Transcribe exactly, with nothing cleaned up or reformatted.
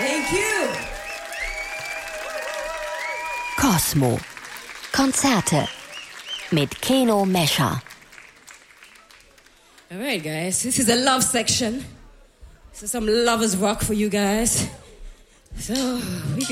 Thank you. Cosmo. Konzerte mit Keno Mescher. All right, guys. This is a love section. This is some lovers rock for you guys. So we